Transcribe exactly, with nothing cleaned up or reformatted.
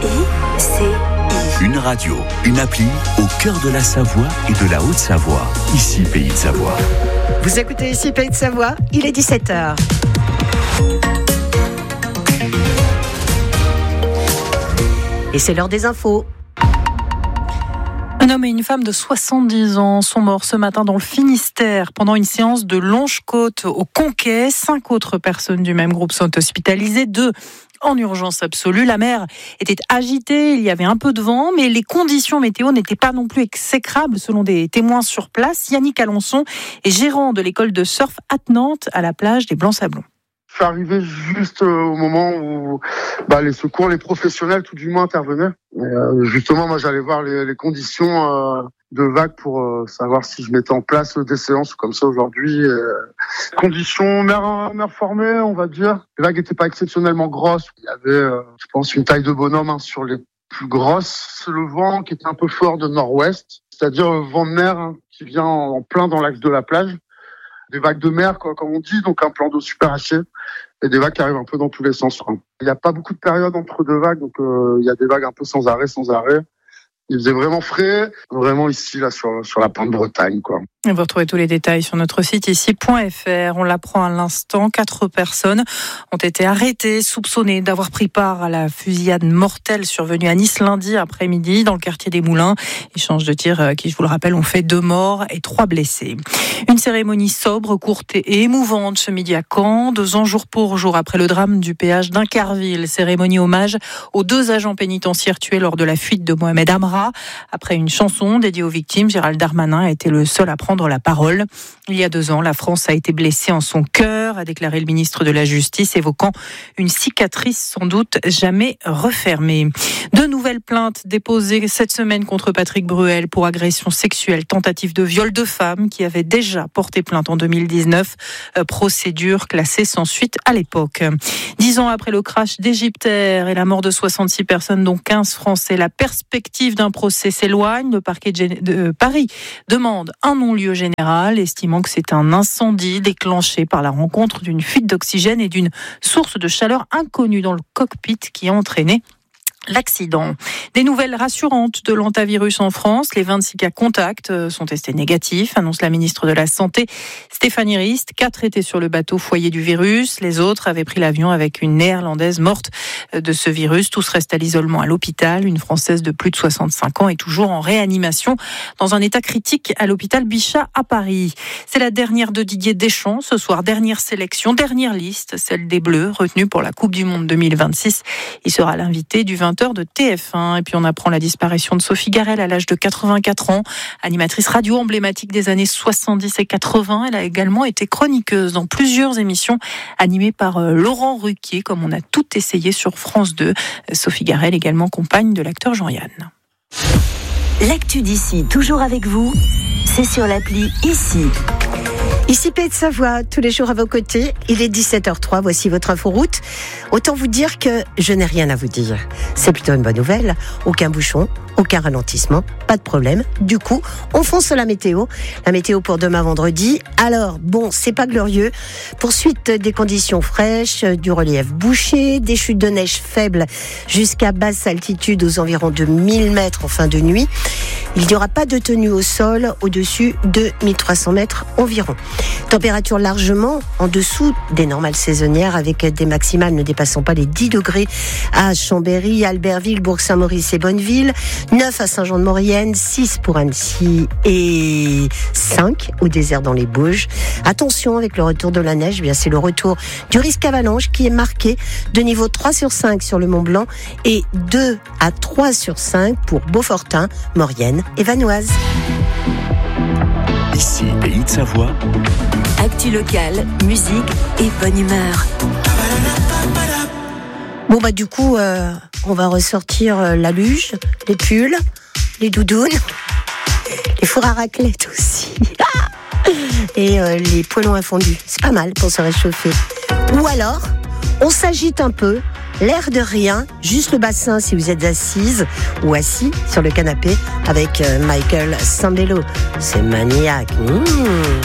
I C I. Une radio, une appli au cœur de la Savoie et de la Haute-Savoie. Ici, Pays de Savoie. Vous écoutez ici Pays de Savoie, il est dix-sept heures. Et c'est l'heure des infos. Un homme et une femme de soixante-dix ans sont morts ce matin dans le Finistère pendant une séance de longe-côte au Conquet. Cinq autres personnes du même groupe sont hospitalisées, deux en urgence absolue. La mer était agitée, il y avait un peu de vent, mais les conditions météo n'étaient pas non plus exécrables selon des témoins sur place. Yannick Alençon est gérant de l'école de surf attenante à la plage des Blancs-Sablons. Je suis arrivé juste au moment où bah, les secours, les professionnels tout du moins intervenaient. Et, euh, justement, moi j'allais voir les, les conditions euh, de vague pour euh, savoir si je mettais en place des séances comme ça aujourd'hui. Euh, conditions mer, mer formée, on va dire. Les vagues n'étaient pas exceptionnellement grosses. Il y avait, euh, je pense, une taille de bonhomme hein, sur les plus grosses. C'est le vent qui était un peu fort de nord-ouest, c'est-à-dire le vent de mer hein, qui vient en plein dans l'axe de la plage. Des vagues de mer, quoi, comme on dit, donc un plan d'eau super haché, et des vagues qui arrivent un peu dans tous les sens. Quoi. Il n'y a pas beaucoup de périodes entre deux vagues, donc euh, il y a des vagues un peu sans arrêt, sans arrêt. Il faisait vraiment frais, vraiment ici, là, sur, sur la pointe Bretagne, quoi. Et vous retrouvez tous les détails sur notre site ici point f r. On l'apprend à l'instant, quatre personnes ont été arrêtées, soupçonnées d'avoir pris part à la fusillade mortelle survenue à Nice lundi après-midi dans le quartier des Moulins. Échange de tirs qui, je vous le rappelle, ont fait deux morts et trois blessés. Une cérémonie sobre, courte et émouvante ce midi à Caen, deux ans jour pour jour après le drame du péage d'Incarville. Cérémonie hommage aux deux agents pénitentiaires tués lors de la fuite de Mohamed Amra. Après une chanson dédiée aux victimes, Gérald Darmanin a été le seul à prendre la parole. Il y a deux ans, la France a été blessée en son cœur, a déclaré le ministre de la Justice, évoquant une cicatrice sans doute jamais refermée. Deux nouvelles plaintes déposées cette semaine contre Patrick Bruel pour agression sexuelle, tentative de viol de femme qui avait déjà porté plainte en deux mille dix-neuf. Euh, procédure classée sans suite à l'époque. Dix ans après le crash d'Égyptaire et la mort de soixante-six personnes, dont quinze Français, la perspective d'un procès s'éloigne. Le parquet de Paris demande un non-lieu général, estimant que c'est un incendie déclenché par la rencontre d'une fuite d'oxygène et d'une source de chaleur inconnue dans le cockpit qui a entraîné l'accident. Des nouvelles rassurantes de l'hantavirus en France. Les vingt-six cas contacts sont testés négatifs, annonce la ministre de la Santé, Stéphanie Rist. Quatre étaient sur le bateau foyer du virus. Les autres avaient pris l'avion avec une néerlandaise morte de ce virus. Tous restent à l'isolement à l'hôpital. Une Française de plus de soixante-cinq ans est toujours en réanimation dans un état critique à l'hôpital Bichat à Paris. C'est la dernière de Didier Deschamps. Ce soir, dernière sélection, dernière liste, celle des Bleus, retenue pour la Coupe du Monde deux mille vingt-six. Il sera l'invité du vingt heures de T F un. Et puis on apprend la disparition de Sophie Garrel à l'âge de quatre-vingt-quatre ans, animatrice radio emblématique des années soixante-dix et quatre-vingts. Elle a également été chroniqueuse dans plusieurs émissions animées par Laurent Ruquier, comme on a tout essayé sur France deux. Sophie Garrel, également compagne de l'acteur Jean-Yann. L'actu d'ici, toujours avec vous, c'est sur l'appli Ici. Ici Pays de Savoie, tous les jours à vos côtés. Il est dix-sept heures trois, voici votre inforoute. Autant vous dire que je n'ai rien à vous dire. C'est plutôt une bonne nouvelle. Aucun bouchon, aucun ralentissement, pas de problème. Du coup, on fonce la météo. La météo pour demain vendredi. Alors, bon, c'est pas glorieux. Poursuite des conditions fraîches, du relief bouché, des chutes de neige faibles jusqu'à basse altitude aux environs de mille mètres en fin de nuit. Il n'y aura pas de tenue au sol au-dessus de mille trois cents mètres environ. Température largement en dessous des normales saisonnières avec des maximales ne dépassant pas les dix degrés à Chambéry, Albertville, Bourg-Saint-Maurice et Bonneville, neuf à Saint-Jean-de-Maurienne, six pour Annecy et cinq au désert dans les Bauges. Attention avec le retour de la neige, bien c'est le retour du risque avalanche qui est marqué de niveau trois sur cinq sur le Mont-Blanc et deux à trois sur cinq pour Beaufortin, Maurienne et Vanoise. Ici, Pays de Savoie. Actu locale, musique et bonne humeur. Bon bah du coup, euh, on va ressortir euh, la luge, les pulls, les doudounes, les fours à raclette aussi. Et euh, les poêlons à fondu. C'est pas mal pour se réchauffer. Ou alors, on s'agite un peu, l'air de rien, juste le bassin si vous êtes assise ou assis sur le canapé avec euh, Michael Sambello. C'est maniaque. Mmh.